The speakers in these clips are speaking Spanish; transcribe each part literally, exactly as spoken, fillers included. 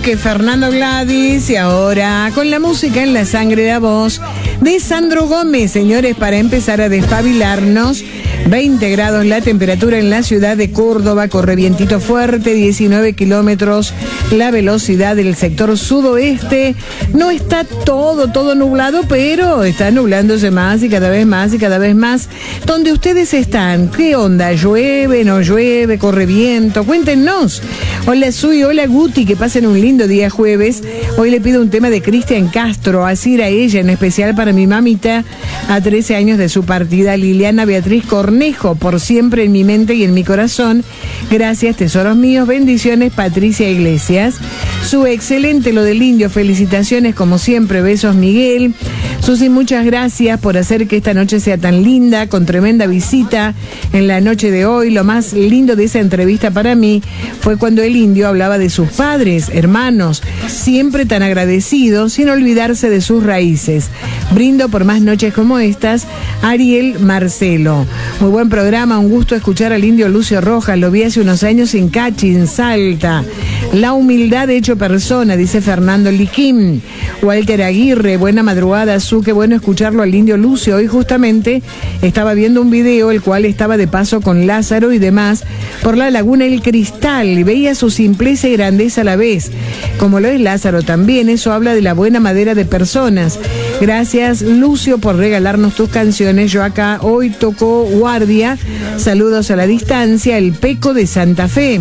Duque, Fernando Gladys, y ahora con la música en la sangre de voz de Sandro Gómez, señores, para empezar a despabilarnos. veinte grados la temperatura en la ciudad de Córdoba, corre vientito fuerte, diecinueve kilómetros la velocidad del sector sudoeste. No está todo, todo nublado, pero está nublándose más y cada vez más y cada vez más. ¿Dónde ustedes están? ¿Qué onda? ¿Llueve? ¿No llueve? ¿Corre viento? Cuéntenos. Hola Sui, hola Guti, que pasen un lindo día jueves. Hoy le pido un tema de Cristian Castro, así era ella, en especial para mi mamita, a trece años de su partida, Liliana Beatriz Cornejo, por siempre en mi mente y en mi corazón. Gracias, tesoros míos, bendiciones, Patricia Iglesias. Su excelente lo del indio, felicitaciones como siempre, besos Miguel. Susi, muchas gracias por hacer que esta noche sea tan linda, con tremenda visita en la noche de hoy. Lo más lindo de esa entrevista para mí fue cuando el indio hablaba de sus padres, hermanos, siempre tan agradecidos, sin olvidarse de sus raíces. Brindo por más noches como estas. Ariel Marcelo. Muy buen programa, un gusto escuchar al indio Lucio Rojas, lo vi hace unos años en Cachin, Salta. La humildad hecho persona, dice Fernando Liquín. Walter Aguirre, buena madrugada, Su, qué bueno escucharlo al indio Lucio. Hoy justamente estaba viendo un video, el cual estaba de paso con Lázaro y demás, por la laguna El Cristal, y veía su simpleza y grandeza a la vez, como lo es Lázaro también. Eso habla de la buena madera de personas. Gracias, Lucio, por regalarnos tus canciones. Yo acá hoy toco guardia. Saludos a la distancia, el Peco de Santa Fe.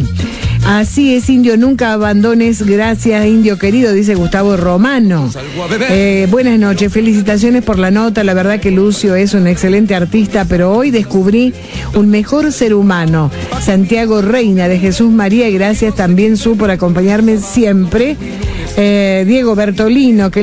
Así es, indio, nunca abandones. Gracias, indio querido, dice Gustavo Romano. Eh, buenas noches, felicitaciones por la nota. La verdad que Lucio es un excelente artista, pero hoy descubrí un mejor ser humano. Santiago Reina, de Jesús María, y gracias también, Su, por acompañarme siempre. Eh, Diego Bertolino, que